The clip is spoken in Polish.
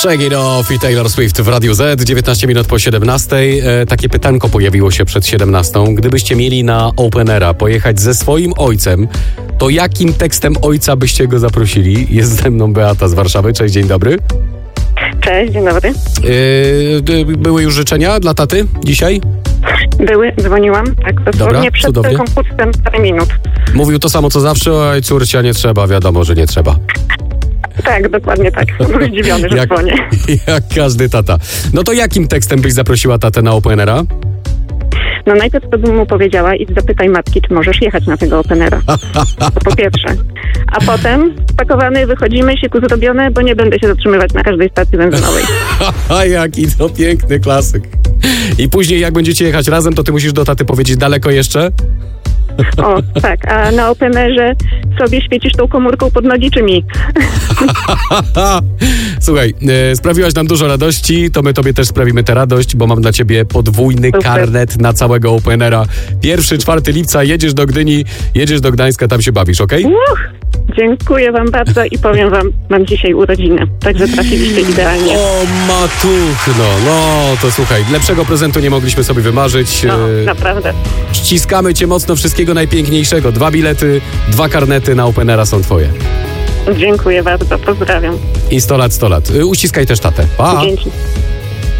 Shake It Off i Taylor Swift w Radiu Z, 19 minut po 17. Takie pytanko pojawiło się przed 17. Gdybyście mieli na Openera pojechać ze swoim ojcem, to jakim tekstem ojca byście go zaprosili? Jest ze mną Beata z Warszawy. Cześć, dzień dobry. Cześć, dzień dobry. Były już życzenia dla taty dzisiaj? Były, dzwoniłam. Tak, dosłownie przed cudownie. komputerem parę minut. Mówił to samo co zawsze, oj córcia nie trzeba, wiadomo, że nie trzeba. Tak, dokładnie tak. Był zdziwiony, że dzwonię. Jak każdy tata. No to jakim tekstem byś zaprosiła tatę na Openera? No najpierw to bym mu powiedziała i zapytaj matki, czy możesz jechać na tego Openera. To po pierwsze. A potem spakowany, wychodzimy, siku zrobione, bo nie będę się zatrzymywać na każdej stacji benzynowej. Jaki to piękny klasyk. I później jak będziecie jechać razem, to ty musisz do taty powiedzieć daleko jeszcze? O, tak. A na Openerze sobie świecisz tą komórką pod nogi, czy mi? Słuchaj, sprawiłaś nam dużo radości, to my tobie też sprawimy tę radość, bo mam dla ciebie podwójny karnet na całego Openera. 1-4 lipca jedziesz do Gdyni, jedziesz do Gdańska, tam się bawisz, okej? Dziękuję wam bardzo i powiem wam, mam dzisiaj urodziny, także trafiliście idealnie. O matuchno, no to słuchaj, lepszego prezentu nie mogliśmy sobie wymarzyć. No, naprawdę. Ściskamy cię mocno, wszystkiego najpiękniejszego. 2 bilety, 2 karnety na Openera są twoje. Dziękuję bardzo, pozdrawiam. I 100 lat, 100 lat. Uściskaj też tatę. Pa! Dzięki.